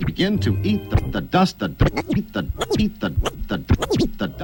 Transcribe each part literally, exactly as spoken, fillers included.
begin to eat the, the dust, the eat the, eat the, the, the, the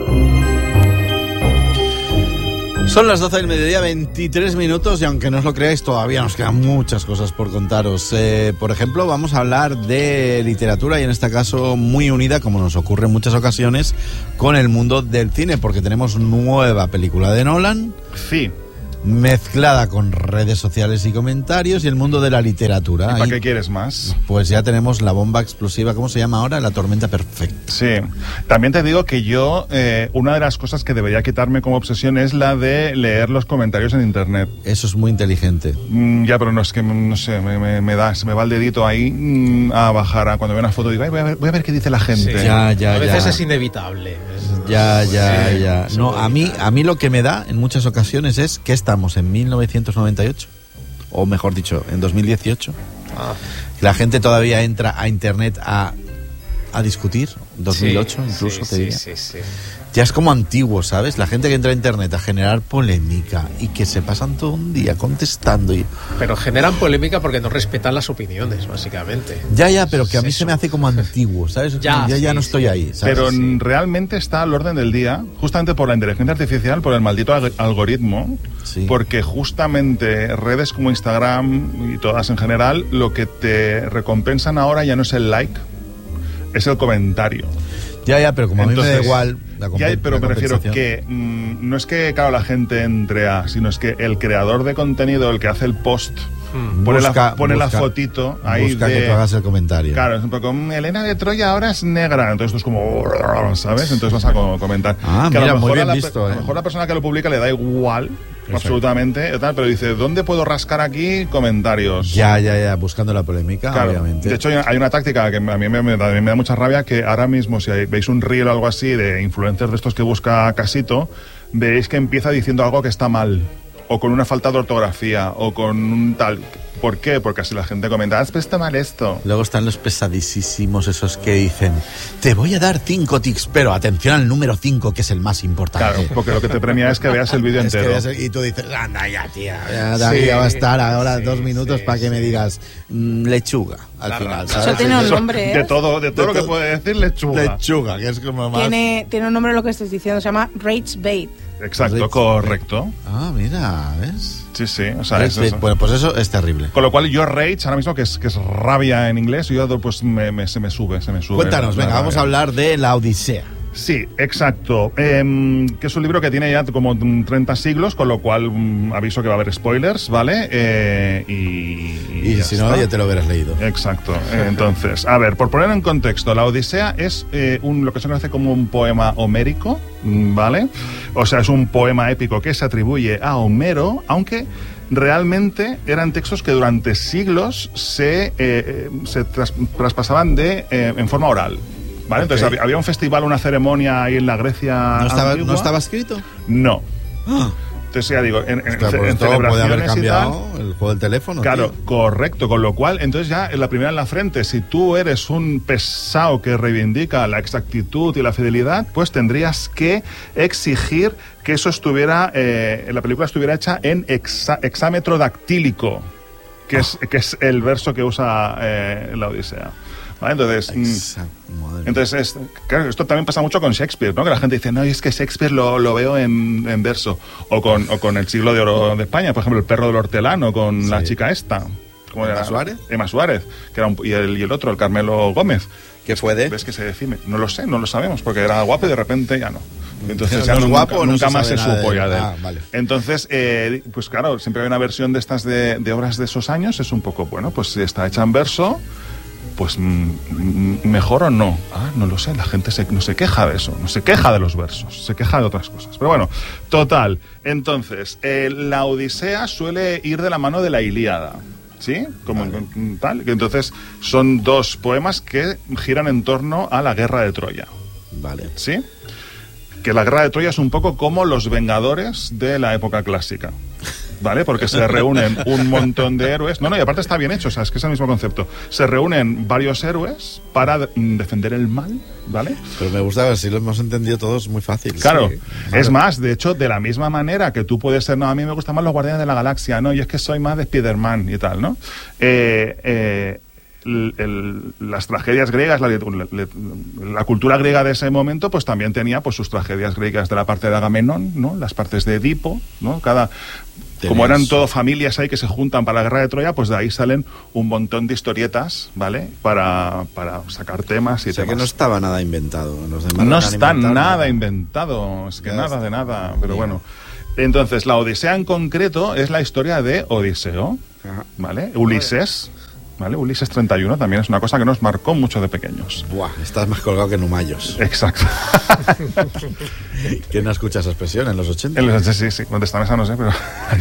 Son las doce del mediodía, veintitrés minutos, y aunque no os lo creáis, todavía nos quedan muchas cosas por contaros. Eh, por ejemplo, vamos a hablar de literatura, y en este caso muy unida, como nos ocurre en muchas ocasiones, con el mundo del cine, porque tenemos nueva película de Nolan. Sí. Mezclada con redes sociales y comentarios y el mundo de la literatura. ¿Y para Ahí, qué quieres más? Pues ya tenemos la bomba explosiva, ¿cómo se llama ahora? La tormenta perfecta. Sí. También te digo que yo, eh, una de las cosas que debería quitarme como obsesión es la de leer los comentarios en internet. Eso es muy inteligente. Mm, ya, pero no es que, no sé, me, me, me da, se me va el dedito ahí mm, a bajar. A cuando veo una foto digo, ay, voy, a ver, voy a ver qué dice la gente. Sí. Ya, ya, a veces ya. es inevitable. Es, ya, ya, sí, ya. No, a mí, a mí lo que me da en muchas ocasiones es que estamos en mil novecientos noventa y ocho, o mejor dicho, en dos mil dieciocho. Ah. La gente todavía entra a internet a, a discutir, dos mil ocho sí, incluso, sí, te diría. Sí, sí, sí. Ya es como antiguo, ¿sabes? La gente que entra a internet a generar polémica y que se pasan todo un día contestando y... Pero generan polémica porque no respetan las opiniones, básicamente. Ya, ya, pero que a mí Eso. se me hace como antiguo, ¿sabes? Ya, ya, ya sí, no estoy sí. ahí, ¿sabes? Pero Sí. realmente está al orden del día, justamente por la inteligencia artificial, por el maldito alg- algoritmo, Sí. porque justamente redes como Instagram y todas en general, lo que te recompensan ahora ya no es el like, es el comentario. Ya, ya, pero como a mí me da Entonces, igual la Ya, compen- pero la me refiero compensación. que mmm, no es que, claro, la gente entre a, sino es que el creador de contenido, el que hace el post, Hmm. pone, Busca- la, pone busca- la fotito ahí Busca de... que tú hagas el comentario. Claro, es un poco, "Mm, Elena de Troya ahora es negra", entonces tú es como, ¿sabes? Entonces vas a co- comentar. Ah, Que a lo mira, muy mejor bien a la, visto, a eh. lo mejor la persona que lo publica le da igual, absolutamente, tal, pero dice, ¿dónde puedo rascar aquí comentarios? Ya, ya, ya, buscando la polémica, Claro. obviamente. De hecho, hay una táctica que a mí me, me da, me da mucha rabia, que ahora mismo, si hay- veis un reel o algo así de influencers de estos que busca Casito, veréis que empieza diciendo algo que está mal, o con una falta de ortografía, o con un tal... ¿Por qué? Porque así la gente comenta, has puesto mal esto. Luego están los pesadísimos esos que dicen, te voy a dar cinco tics, pero atención al número cinco, que es el más importante. Claro, porque lo que te premia es que veas el vídeo Es que entero. veas el- y tú dices, anda ya, tía, ya, Sí, ya va a estar ahora sí, dos minutos sí, para que sí. me digas mm, lechuga al Claro. final, Eso ¿sabes? Eso tiene un Eso, nombre, ¿eh? de todo, de todo De lo que todo. puede decir lechuga. Lechuga, que es como más... Tiene, tiene un nombre lo que estás diciendo, se llama Rage Bait. Exacto, Rage. correcto. Ah, mira, ¿ves? Sí, sí, o sea, es eso. Bueno, pues eso es terrible. Con lo cual yo rage, ahora mismo, que es, que es rabia en inglés, yo pues me, me- se me sube, se me sube. Cuéntanos, la- la venga, vamos a rabia. hablar de La Odisea. Sí, exacto. Em, que es un libro que tiene ya como mm, treinta siglos, con lo cual mm, aviso que va a haber spoilers, ¿vale? Eh, y Y ya si no, está. ya te lo hubieras leído. Exacto. Eh, Entonces, a ver, por poner en contexto, La Odisea es eh, un, lo que se conoce como un poema homérico, mm, ¿vale? O sea, es un poema épico que se atribuye a Homero, aunque realmente eran textos que durante siglos se, eh, se tras- traspasaban de, eh, en forma oral. ¿Vale? Entonces Ok. había, había un festival, una ceremonia ahí en la Grecia. ¿No estaba, antigua. ¿no estaba escrito? No. Ah, Entonces ya digo, en, en, ostras, en pues esto puede haber celebraciones y tal, cambiado el juego del teléfono. claro, tío. correcto, con lo cual, entonces ya en la primera en la frente, si tú eres un pesado que reivindica la exactitud y la fidelidad, pues tendrías que exigir que eso estuviera, eh, la película estuviera hecha en exa- hexámetro dactílico, que, es, que es el verso que usa eh, la Odisea. ¿Vale? Entonces, mm, Exacto, madre mía. entonces es, claro, esto también pasa mucho con Shakespeare, ¿no? Que la gente dice, no, es que Shakespeare lo, lo veo en, en verso. O con, o con el siglo de oro de España, por ejemplo, El perro del hortelano, con Sí. la chica esta. ¿Cómo ¿Emma era? Suárez? Emma Suárez, que era un- y, el, y el otro, el Carmelo Gómez. ¿Qué fue de? ¿Ves que se decime? No lo sé, no lo sabemos, porque era guapo y de repente ya no. Entonces No ya es nunca, guapo, no nunca se más sabe se nada de supo él. ya de él. Ah, vale. Entonces, eh, pues claro, siempre hay una versión de estas de, de obras de esos años, es un poco, bueno, pues si está hecha en verso, pues mm, mm, mejor o no. Ah, no lo sé, la gente se, no se queja de eso, no se queja de los versos, se queja de otras cosas. Pero bueno, total. Entonces, eh, la Odisea suele ir de la mano de la Ilíada. ¿Sí? Como Vale. en- tal. Entonces, son dos poemas que giran en torno a la guerra de Troya. Vale. ¿Sí? Que la guerra de Troya es un poco como los Vengadores de la época clásica. ¿Vale? Porque se reúnen un montón de héroes. No, no, y aparte está bien hecho, o sea, es que es el mismo concepto. Se reúnen varios héroes para de- defender el mal, ¿vale? Pero me gusta ver si lo hemos entendido todos muy fácil. Claro, Sí. es más, de hecho, de la misma manera que tú puedes ser, no, a mí me gustan más los Guardianes de la Galaxia, ¿no? Y es que soy más de Spider-Man y tal, ¿no? Eh, eh, el, el, las tragedias griegas, la, la, la cultura griega de ese momento, pues también tenía pues sus tragedias griegas de la parte de Agamenón, ¿no? Las partes de Edipo, ¿no? Cada... Tenés. Como eran todo familias ahí que se juntan para la guerra de Troya, pues de ahí salen un montón de historietas, ¿vale? Para, para sacar temas y o sea temas. que no estaba nada inventado. Los demás no no está inventado, nada nada. inventado, es que Ya nada está. de nada, pero Bien. bueno. Entonces, la Odisea en concreto es la historia de Odiseo, Ajá. ¿vale? Ulises, ¿vale? Ulises treinta y uno también es una cosa que nos marcó mucho de pequeños. Buah, estás más colgado que Numayos. Exacto. ¿Quién no escucha esa expresión en los ochenta? En los- sí, sí, ¿dónde está mesa? No sé, pero,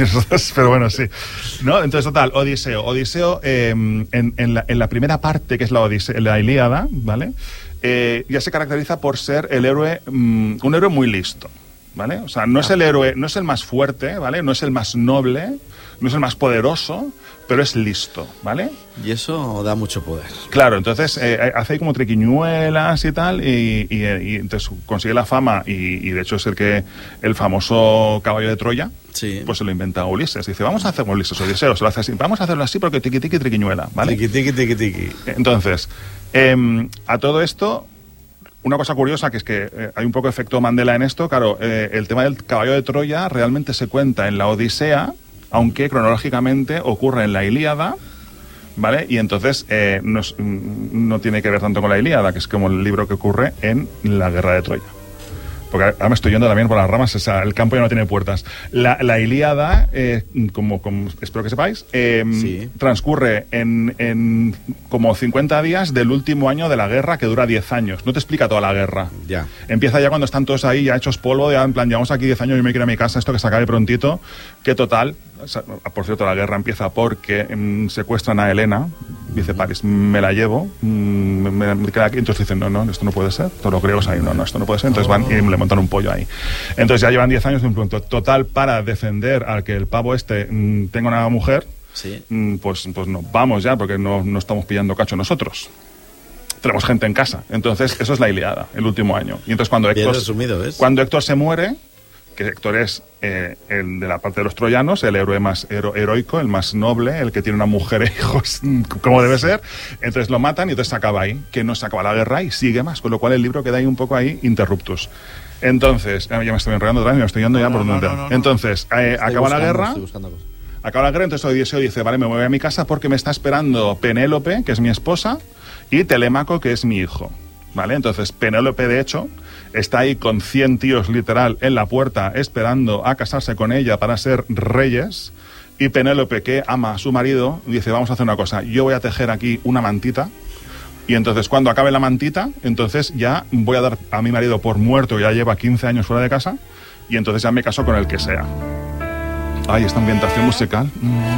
pero bueno, sí. ¿No? Entonces, total, Odiseo. Odiseo, eh, en, en, la, en la primera parte, que es la, Odisea, la Ilíada, ¿vale? Eh, ya se caracteriza por ser el héroe, um, un héroe muy listo, ¿vale? O sea, no es el héroe, no es el más fuerte, ¿vale? No es el más noble, no es el más poderoso, pero es listo, ¿vale? Y eso da mucho poder. Claro, entonces eh, hace ahí como triquiñuelas y tal, y, y, y entonces consigue la fama, y, y de hecho es el que el famoso caballo de Troya, Sí. pues se lo inventa Ulises. Dice, vamos a hacer Ulises, Odiseo, se lo hace así, vamos a hacerlo así porque tiqui tiqui triquiñuela, ¿vale? Tiqui, tiqui, tiqui, tiqui. Entonces, eh, a todo esto, una cosa curiosa que es que eh, hay un poco de efecto Mandela en esto. Claro, eh, el tema del caballo de Troya realmente se cuenta en la Odisea, aunque cronológicamente ocurre en la Ilíada, ¿vale? Y entonces eh, no, es- no tiene que ver tanto con la Ilíada, que es como el libro que ocurre en la Guerra de Troya. Porque ahora me estoy yendo también por las ramas, o sea, el campo ya no tiene puertas. La, la Ilíada, eh, como, como espero que sepáis, eh, Sí. transcurre en, en como cincuenta días del último año de la guerra, que dura diez años. No te explica toda la guerra. Ya. Empieza ya cuando están todos ahí, ya hechos polvo, ya en plan, llevamos aquí diez años, yo me quiero ir a mi casa, esto que se acabe prontito. Que total, o sea, por cierto, la guerra empieza porque mm, secuestran a Helena, dice París, me la llevo, mm, me, me queda aquí. Entonces dicen, no, no, esto no puede ser. Todos los griegos ahí, no, no, esto no puede ser. Entonces van y le montan un pollo ahí. Entonces ya llevan diez años de un punto. Total, para defender al que el pavo este mm, tenga una mujer, Sí. mm, pues, pues nos vamos ya, porque no, no estamos pillando cacho nosotros. Tenemos gente en casa. Entonces, eso es la Ilíada, el último año. Y entonces cuando Bien Héctor, resumido, ¿ves? cuando Héctor se muere, que Héctor es eh, el de la parte de los troyanos, el héroe más hero- heroico, el más noble, el que tiene una mujer e hijos como debe ser, entonces lo matan y entonces se acaba ahí, que no se acaba la guerra y sigue más, con lo cual el libro queda ahí un poco ahí interruptus. Entonces, ya me estoy enredando otra vez, me estoy yendo ya No, por no, donde. no, no, no. Entonces, eh, Estoy acaba la buscando, guerra. estoy buscando cosas. Acaba la guerra, entonces Odiseo dice, vale, me voy a mi casa porque me está esperando Penélope, que es mi esposa, y Telémaco, que es mi hijo. ¿Vale? Entonces Penélope, de hecho, está ahí con cien tíos literal en la puerta esperando a casarse con ella para ser reyes. Y Penélope, que ama a su marido, dice, vamos a hacer una cosa, yo voy a tejer aquí una mantita. Y entonces cuando acabe la mantita, entonces ya voy a dar a mi marido por muerto, ya lleva quince años fuera de casa, y entonces ya me caso con el que sea. Ay, esta ambientación musical.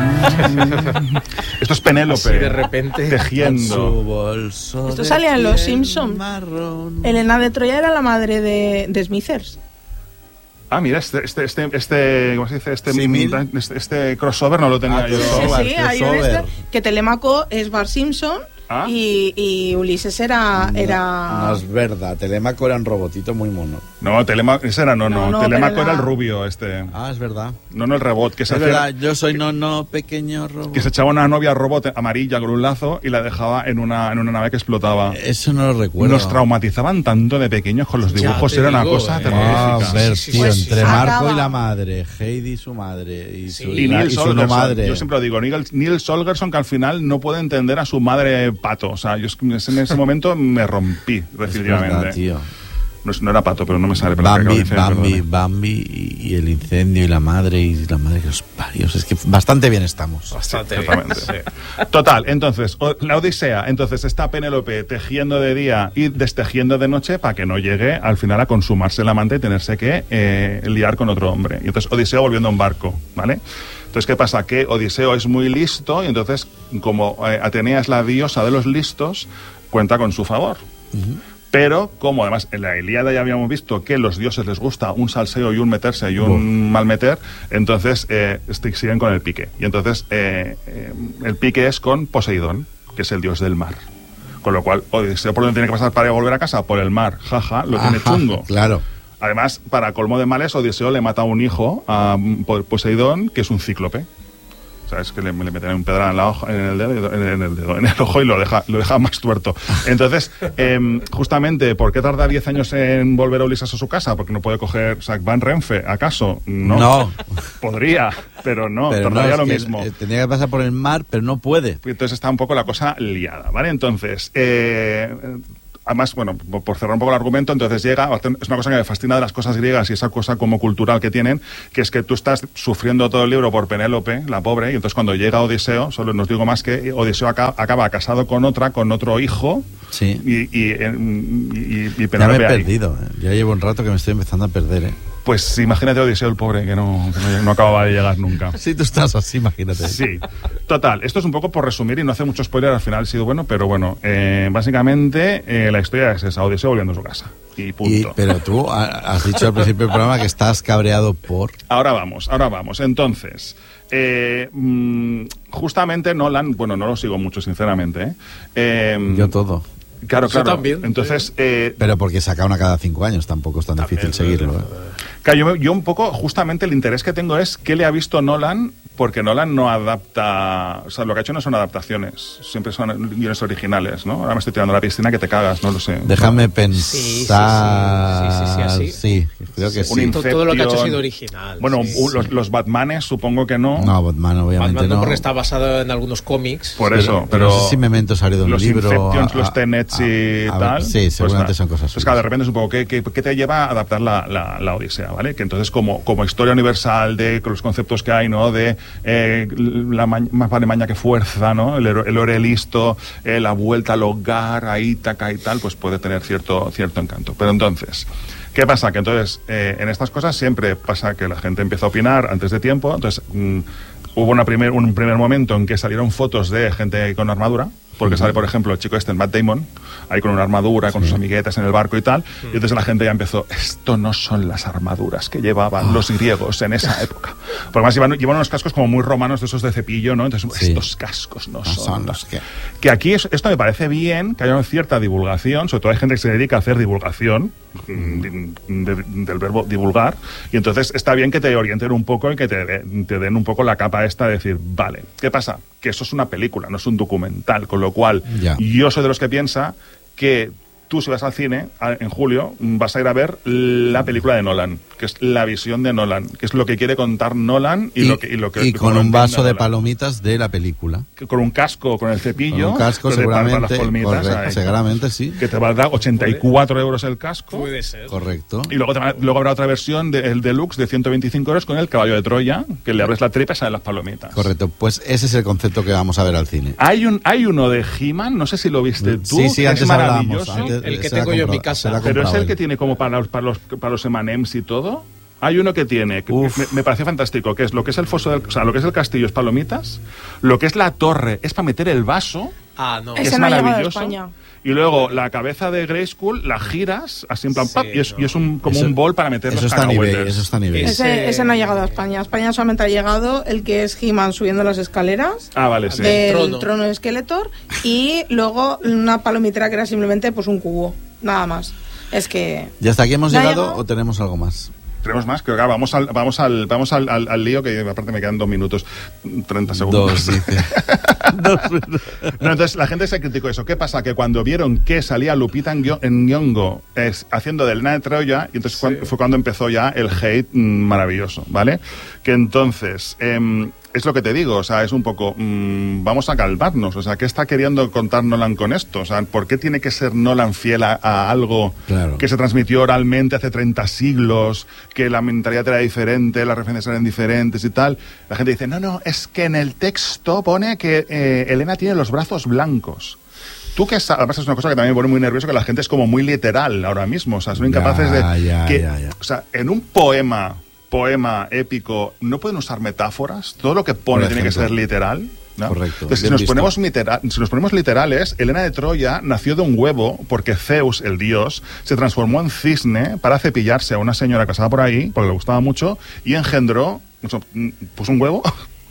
Esto es Penélope. Así de repente. Su Tejiendo. bolso Esto de salía en Los piel Simpson. marrón. Helena de Troya era la madre de, de Smithers. Ah, mira, este, este, este, este, ¿cómo se dice? Este, Símil. este, este crossover no lo tenía Ah, yo. Sí, crossover, sí, hay un crossover. este, que Telémaco es Bart Simpson Ah. y, y Ulises era... era... No, no es verdad, Telémaco era un robotito muy mono. No, Telemaco, ese era no, no. No, no, Telemaco pero era era- el rubio, este. Ah, es verdad. No, no el robot, que se, Es hacía- verdad, yo soy no, no, pequeño robot. que se echaba una novia robot amarilla con un lazo y la dejaba en una, en una nave que explotaba. Eso no lo recuerdo. Nos traumatizaban tanto de pequeños con los Ya dibujos, te era una digo, cosa eh. Ah, terrorífica. ver, Sí, sí, tío, sí, sí, entre sí. Marco Acaba. y la madre, Heidi y su madre, y su, Y la- Neil y su no Solgerson, madre. yo siempre lo digo, Neil, Neil Solgerson, que al final no puede entender a su madre pato. O sea, yo es que en ese momento me rompí, Es verdad, definitivamente. tío. No, es- no era pato, pero no me sale. pero Bambi, acabo de decir, Bambi, perdone. Bambi y, y el incendio y la madre y la madre que los parios. Es que bastante bien estamos. Bastante bien. Exactamente. Total, entonces, o- la Odisea, entonces está Penélope tejiendo de día y destejiendo de noche para que no llegue al final a consumarse la manta y tenerse que eh, liar con otro hombre. Y entonces Odiseo volviendo a un barco, ¿vale? Entonces, ¿qué pasa? Que Odiseo es muy listo y entonces, como eh, Atenea es la diosa de los listos, cuenta con su favor. Pero, como además en la Ilíada ya habíamos visto que los dioses les gusta un salseo y un meterse y un mal meter, entonces eh, este- siguen con el pique. Y entonces eh, eh, el pique es con Poseidón, que es el dios del mar. Con lo cual, Odiseo, ¿por dónde tiene que pasar para volver a casa? Por el mar. Jaja, lo tiene Ajá, chungo. Claro. Además, para colmo de males, Odiseo le mata un hijo a Po- Poseidón, que es un cíclope. ¿sabes? Que le, le meten un pedral en, la hoja, en, el dedo, en, el dedo, en el ojo y lo deja, lo deja más tuerto. Entonces, eh, justamente, ¿por qué tarda diez años en volver a Ulises a su casa? Porque no puede coger, o sea, ¿va en Renfe, acaso? No. No. Podría, pero no, Pero no, tardaría es lo que, mismo. eh, tendría que pasar por el mar, pero no puede. Entonces está un poco la cosa liada, ¿vale? Entonces, eh, además, bueno, por cerrar un poco el argumento, entonces llega, es una cosa que me fascina de las cosas griegas y esa cosa como cultural que tienen, que es que tú estás sufriendo todo el libro por Penélope, la pobre, y entonces cuando llega Odiseo, solo nos digo más que Odiseo acaba, acaba casado con otra, con otro hijo, Sí. y, y, y, y, y Ya me he Penélope ahí. perdido. eh. Ya llevo un rato que me estoy empezando a perder, ¿eh? Pues imagínate Odiseo, el pobre, que no, que no, no acababa de llegar nunca. Si tú estás así, imagínate. Sí, total, esto es un poco por resumir y no hace mucho spoiler, al final ha sido bueno, pero bueno, eh, básicamente eh, la historia es esa, Odiseo volviendo a su casa, y Y, punto. pero tú ha- has dicho al principio del programa que estás cabreado por... Ahora vamos, ahora vamos, entonces, eh, mm, justamente Nolan, bueno, no lo sigo mucho, sinceramente, ¿eh? Eh, Yo todo. Claro, Yo claro, también, entonces... Eh, Pero porque saca una cada cinco años, tampoco es tan difícil seguirlo. ¿eh? Claro, yo, yo un poco, justamente el interés que tengo es qué le ha visto Nolan, porque Nolan no adapta, o sea, lo que ha hecho no son adaptaciones, siempre son guiones originales, ¿no? Ahora me estoy tirando a la piscina que te cagas, no lo sé. Déjame Sí, pensar... sí, sí, sí, sí, sí, Sí, creo que Un sí. inf- Todo lo que ha hecho ha Inception. sido original. Bueno, sí, u- sí. los, los Batmanes supongo que no, No, Batman obviamente Batman no, no. porque está basado en algunos cómics. por eso, pero... no sé si Memento salió de un los libro. Inceptions, a- los a- Tenets a- y a ver, tal. sí, seguramente pues, son cosas Pues claro, de suyas. repente es un poco, ¿qué, qué, qué te lleva a adaptar la, la, la Odisea, ¿vale? Que entonces como, como historia universal de con los conceptos que hay, ¿no? De eh, la ma- más vale maña que fuerza, ¿no? El, hero- el héroe listo, eh, la vuelta al hogar, a Ítaca y tal, pues puede tener cierto, cierto encanto. Pero entonces... ¿Qué pasa? Que entonces, eh, en estas cosas siempre pasa que la gente empieza a opinar antes de tiempo. Entonces, mm, hubo una primer, un primer momento en que salieron fotos de gente con armadura, porque sale, por ejemplo, el chico este, el Matt Damon, ahí con una armadura, con sus amiguetas en el barco y tal. Y entonces la gente ya empezó, esto no son las armaduras que llevaban los griegos en esa época. Porque además llevan, llevan unos cascos como muy romanos, de esos de cepillo, ¿no? Entonces, Sí. estos cascos no, No son, son los que... que aquí es- esto me parece bien, que haya una cierta divulgación, sobre todo hay gente que se dedica a hacer divulgación, mm, de- de- del verbo divulgar, y entonces está bien que te orienten un poco y que te, de- te den un poco la capa esta de decir, vale, ¿qué pasa? Que eso es una película, no es un documental, con lo cual Ya. yo soy de los que piensa que tú si vas al cine a- en julio vas a ir a ver la película de Nolan, que es la visión de Nolan, que es lo que quiere contar Nolan y, Y, lo que, y lo que y y con lo un entiende vaso de Nolan. palomitas de la película. Que con un casco, con el cepillo, Con un casco pero de- para- para seguramente, las palmitas, correcto, ahí. seguramente sí. Que te va a dar ochenta y cuatro euros el casco. Puede ser. Correcto. Y luego, te va- luego habrá otra versión del deluxe de ciento veinticinco euros con el caballo de Troya, que le abres la tripa y salen las palomitas. Correcto, pues ese es el concepto que vamos a ver al cine. Hay un hay uno de He-Man, no sé si lo viste tú, Sí, sí, que antes es maravilloso. maravilloso. El que tengo yo en mi casa. Pero es el que tiene como para los, para los, para los eme and eme's y todo. Hay uno que tiene, que Uf. me, me pareció fantástico, que es lo que es el foso del, o sea, lo que es el castillo es palomitas, lo que es la torre es para meter el vaso. Ah, no. que Ese es no ha llegado a maravilloso. España. Y luego la cabeza de Grayskull la giras así en plan Sí, pap, y es, no. y es un, como Eso- un bol para meter Eso los está a nivel, cacahuetes. eso está a nivel. Es- Ese, Ese- ese no ha llegado a España. A España solamente ha llegado el que es He-Man subiendo las escaleras Ah, vale, sí. del Trono. trono. de Skeletor y luego una palomitera que era simplemente pues un cubo, nada más. Es que ¿Y hasta aquí hemos ¿Ya ha llegado llegado? o tenemos algo más? Tenemos más, que claro, vamos al, vamos al, vamos al, al, al lío, que aparte me quedan dos minutos, treinta segundos. Dos, dice. No, entonces la gente se criticó eso. ¿Qué pasa? Que cuando vieron que salía Lupita Nyong'o en Nyong'o es, haciendo de Elena de Troya, y entonces cuan- fue cuando empezó ya el hate mm, maravilloso, ¿vale? Que entonces, em, es lo que te digo, o sea, es un poco, mm, vamos a calmarnos, o sea, ¿qué está queriendo contar Nolan con esto? O sea, ¿por qué tiene que ser Nolan fiel a, a algo Claro. que se transmitió oralmente hace treinta siglos, que la mentalidad era diferente, las referencias eran diferentes y tal? La gente dice, no, no, es que en el texto pone que eh, Elena tiene los brazos blancos. Tú que sa- además es una cosa que también me pone muy nervioso, que la gente es como muy literal ahora mismo, o sea, son incapaces Ya, de... ya, que, ya, ya. O sea, en un poema, poema épico, ¿no pueden usar metáforas? Todo lo que pone Por tiene que ejemplo. ser literal. ¿no? Correcto, Entonces, si bien nos, visto. ponemos litera- si nos ponemos literales, Helena de Troya nació de un huevo porque Zeus, el dios, se transformó en cisne para cepillarse a una señora casada por ahí, porque le gustaba mucho, y engendró, puso un huevo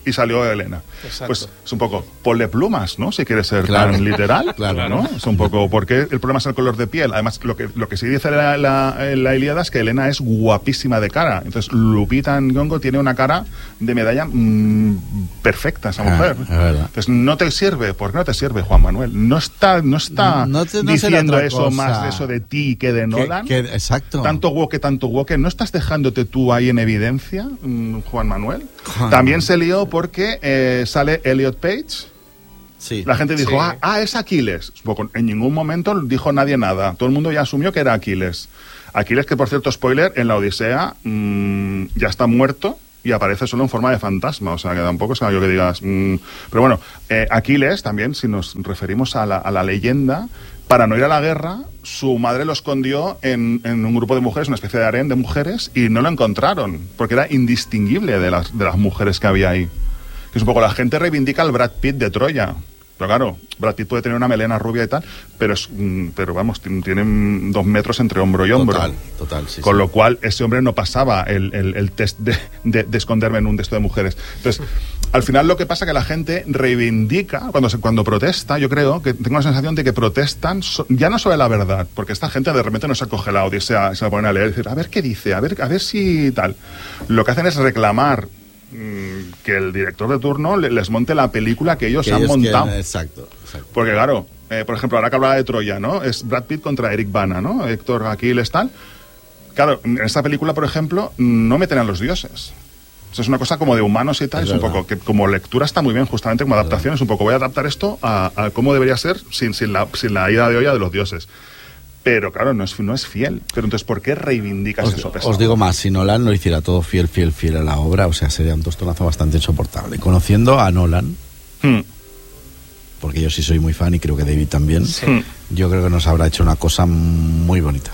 y salió Elena. Exacto. Pues es un poco, ponle plumas, ¿no? Si quieres ser Claro. tan literal, Claro. ¿no? Es un poco, porque el problema es el color de piel. Además, lo que, lo que sí dice la, la, la Ilíada es que Elena es guapísima de cara. Entonces, Lupita Nyong'o tiene una cara de medalla mmm, perfecta, esa Ah, mujer. es verdad. Entonces, no te sirve. ¿Por qué no te sirve, Juan Manuel? No está, no está No te- no será diciendo otra eso cosa. más de eso de ti que de Que- Nolan. que- exacto. Tanto woke, tanto woke. ¿No estás dejándote tú ahí en evidencia, mm, Juan Manuel? Juan. También se lió porque eh, sale Elliot Page. Sí. La gente dijo, Sí. ah, ah, es Aquiles. Poco- En ningún momento dijo nadie nada. Todo el mundo ya asumió que era Aquiles. Aquiles, que por cierto, spoiler, en la Odisea mmm, ya está muerto y aparece solo en forma de fantasma. O sea, que tampoco es algo que digas... mmm. Pero bueno, eh, Aquiles también, si nos referimos a la, a la leyenda, para no ir a la guerra, su madre lo escondió en, en un grupo de mujeres, una especie de harén de mujeres, y no lo encontraron, porque era indistinguible de las, de las mujeres que había ahí. Que es un poco, la gente reivindica al Brad Pitt de Troya. Pero claro, Brad Pitt puede tener una melena rubia y tal, pero, es, mm, pero vamos, t- tienen dos metros entre hombro y hombro. Total, total, sí, Con sí. lo cual, ese hombre no pasaba el, el- el test de, de- de esconderme en un texto de mujeres. Entonces, al final lo que pasa es que la gente reivindica, cuando, se, cuando protesta, yo creo que tengo la sensación de que protestan so- ya no sobre la verdad, porque esta gente de repente no se acoge la odisea, se la ponen a leer y decir, a ver qué dice, a ver, a ver si tal. Lo que hacen es reclamar mm, que el director de turno le- les monte la película que ellos Que han ellos montado. quieren- exacto, exacto. Porque claro, eh, por ejemplo, ahora que hablaba de Troya, ¿no? Es Brad Pitt contra Eric Bana, ¿no? Héctor Aquiles, tal. Claro, en esta película, por ejemplo, no meten a los dioses. O sea, es una cosa como de humanos y tal. Es Es, un verdad. poco que como lectura está muy bien, justamente como adaptación. Es un poco, voy a adaptar esto a, a cómo debería ser sin, sin, la, sin la ida de olla de los dioses. Pero claro, no es, no es fiel. Pero entonces, ¿por qué reivindicas Os, eso? pesado? os digo más, si Nolan lo hiciera todo fiel, fiel, fiel a la obra, o sea, sería un tostonazo bastante insoportable. Conociendo a Nolan, Hmm. porque yo sí soy muy fan y creo que David también, Hmm. yo creo que nos habrá hecho una cosa muy bonita.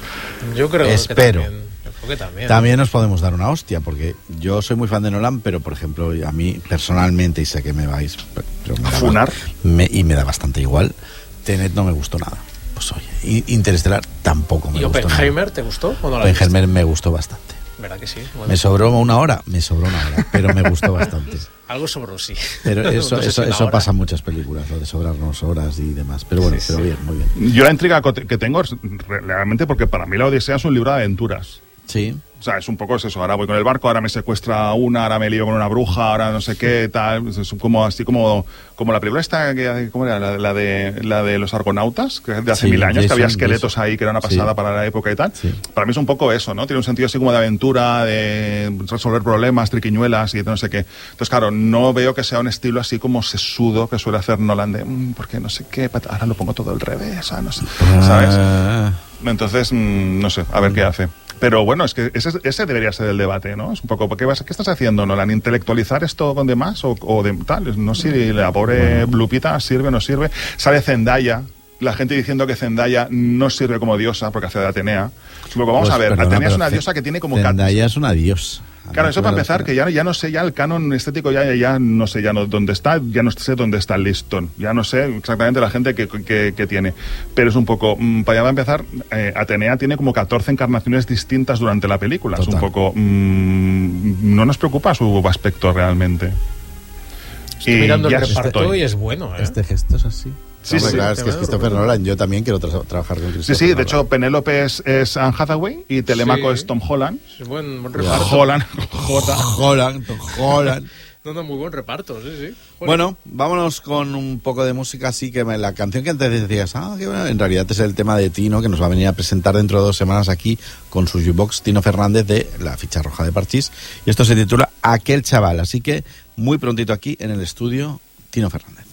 Yo creo Espero. que también. Yo creo que también. También nos podemos dar una hostia, porque yo soy muy fan de Nolan, pero por ejemplo, a mí personalmente, y sé que me vais pero me ¿A da- funar? me- y me da bastante igual, Tenet no me gustó nada. Pues oye, y Interestelar tampoco me ¿Y gustó nada. Oppenheimer te gustó o no la viste? Oppenheimer me gustó bastante. ¿Verdad que sí? Bueno, Me sobró una hora, me sobró una hora, pero me gustó bastante. algo sobró, sí. Pero eso, No sé eso, si una eso hora. pasa en muchas películas, lo de sobrarnos horas y demás. Pero bueno, Sí, pero sí. bien, muy bien. Yo la intriga co- que tengo es re- realmente porque para mí la Odisea es un libro de aventuras. Sí, O sea, es un poco es eso, ahora voy con el barco, ahora me secuestra una, ahora me lío con una bruja, ahora no sé qué, tal, es como así como, como la película esta, que, ¿cómo era? La, la de, la de los argonautas, que es de hace Sí, mil años, que había Jason, esqueletos Jason. ahí, que era una pasada Sí. para la época y tal. Sí. Para mí es un poco eso, ¿no? Tiene un sentido así como de aventura, de resolver problemas, triquiñuelas y no sé qué. Entonces, claro, no veo que sea un estilo así como sesudo que suele hacer Nolan de, "Mm, porque no sé qué, pat- ahora lo pongo todo al revés, ah, no sé", ¿sabes? Ah, Entonces, mm, no sé, a ver qué hace. Pero bueno, es que ese, ese debería ser el debate, ¿no? Es un poco, ¿qué, vas, qué estás haciendo, Nolan? ¿Intelectualizar esto con demás o, o de tal? No sé si la pobre Blupita sirve o no sirve. Sale Zendaya, la gente diciendo que Zendaya no sirve como diosa porque hace de Atenea. Luego, vamos pues, a ver, perdona, Atenea es pero una Ze- diosa que tiene como... cat- Zendaya es una diosa. Claro, eso para empezar, que ya, ya no sé, ya el canon estético ya, ya no sé ya no, dónde está, ya no sé dónde está el listón, ya no sé exactamente la gente que, que, que tiene. Pero es un poco, mmm, para ya empezar, eh, Atenea tiene como catorce encarnaciones distintas durante la película. Total. Es un poco, mmm, no nos preocupa su aspecto realmente. Estoy Y mirando el ya reparto estoy. y es bueno, ¿eh? Este gesto es así. Sí, Hombre, sí. claro, es que es Christopher Nolan. Yo también quiero tra- trabajar con Sí, Christopher sí, de Nolan. hecho Penélope es, es Anne Hathaway y Telemaco Sí. es Tom Holland. Es buen, buen Cuidado. reparto. Holland, J. Holland, Holland. No, no, muy buen reparto, sí, sí. Joder. Bueno, vámonos con un poco de música, así que me- la canción que antes decías, ah, qué bueno, en realidad es el tema de Tino, que nos va a venir a presentar dentro de dos semanas aquí con su jukebox, Tino Fernández, de La Ficha Roja de Parchís, y esto se titula Aquel Chaval, así que muy prontito aquí en el estudio, Tino Fernández.